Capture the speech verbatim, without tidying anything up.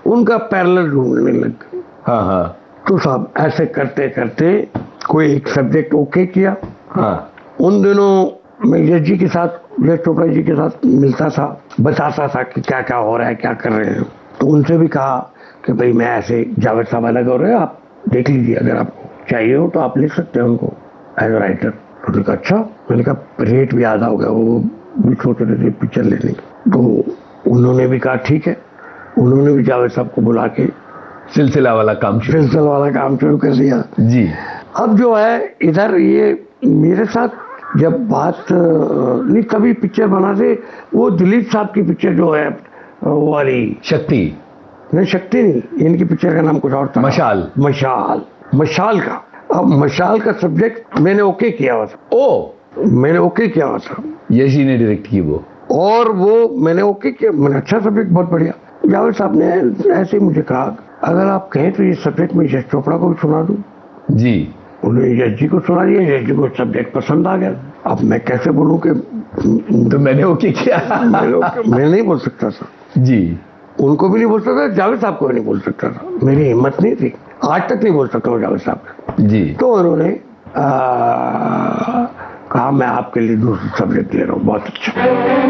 उनका पैरेलल ढूंढने लग गए। हाँ हाँ। तो साहब ऐसे करते करते कोई एक सब्जेक्ट ओके किया। हाँ। उन दिनों मैं यश जी के साथ, यश चोपड़ा जी के साथ मिलता था, बताता था कि क्या क्या हो रहा है, क्या कर रहे हैं। तो उनसे भी कहा कि भाई मैं ऐसे जावेद साहब अलग हो रहे हैं, आप देख लीजिए, अगर आपको चाहिए हो तो आप लिख सकते हैं उनको एज ए राइटर। तो कहा अच्छा। मैंने कहा रेट भी आधा हो गया, वो भी सोच रहे थे पिक्चर लेने की। तो उन्होंने भी कहा ठीक है। उन्होंने भी जावेद साहब को बुला के सिलसिला वाला काम सिलसिला वाला काम शुरू कर दिया जी। अब जो है इधर ये मेरे साथ जब बात नहीं, तभी पिक्चर बना दे वो दिलीप साहब की पिक्चर जो है वो वाली शक्ति, नहीं शक्ति नहीं, इनकी पिक्चर का नाम कुछ और था, मशाल। मशाल मशाल का। अब मशाल का सब्जेक्ट मैंने ओके किया हुआ था। ओ मैंने ओके किया हुआ था, यश जी ने डायरेक्ट की वो, और वो मैंने ओके किया। मैंने अच्छा सब्जेक्ट, बहुत बढ़िया। जावेद साहब ने ऐसे ही मुझे कहा अगर आप कहें तो ये सब्जेक्ट मैं यश चोपड़ा को भी सुना दूं जी। उन्होंने यश जी को सुना दिया, यश जी को सब्जेक्ट पसंद आ गया। अब मैं कैसे बोलूं कि तो मैंने ओके किया। मैंने मैं नहीं बोल सकता था जी, उनको भी नहीं बोल सकता, जावेद साहब को भी नहीं बोल सकता था, मेरी हिम्मत नहीं थी, आज तक नहीं बोल सकता हूँ जावेद साहब जी। तो उन्होंने कहा मैं आपके लिए दूसरा सब्जेक्ट ले रहा हूँ, बहुत अच्छा।